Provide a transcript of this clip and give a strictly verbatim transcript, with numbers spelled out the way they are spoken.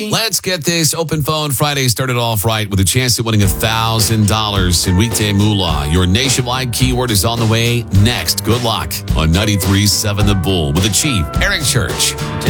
Let's get this Open Phone Friday started off right with a chance at winning one thousand dollars in weekday moolah. Your nationwide keyword is on the way next. Good luck on ninety-three point seven The Bull with the Chief, Eric Church.